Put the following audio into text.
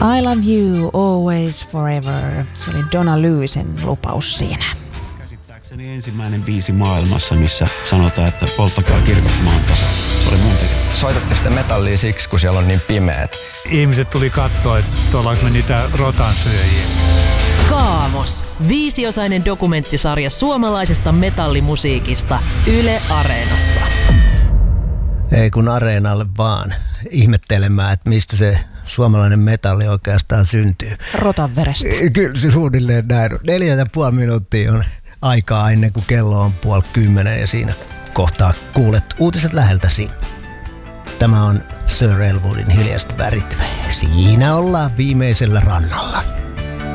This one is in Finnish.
I love you always forever. Se oli Donna Lewisen lupaus siinä. Käsittääkseni ensimmäinen biisi maailmassa, missä sanotaan, että polttakaa kirkot maan tasa. Se oli mun tekemä. Soitatte sitä metallia siksi, kun siellä on niin pimeät. Ihmiset tuli katsoa, että ollaanko me niitä rotansyöjiä. Kaamos. 5-osainen dokumenttisarja suomalaisesta metallimusiikista Yle Areenassa. Ei kun Areenalle vaan ihmettelemään, että mistä se suomalainen metalli oikeastaan syntyy. Rotanverestä. Kyllä se suunnilleen näin. 4,5 minuuttia on aikaa ennen kuin kello on 9:30 ja siinä kohtaa kuulet uutiset läheltäsi. Tämä on Sir Elwoodin Hiljaiset värit. Siinä ollaan viimeisellä rannalla.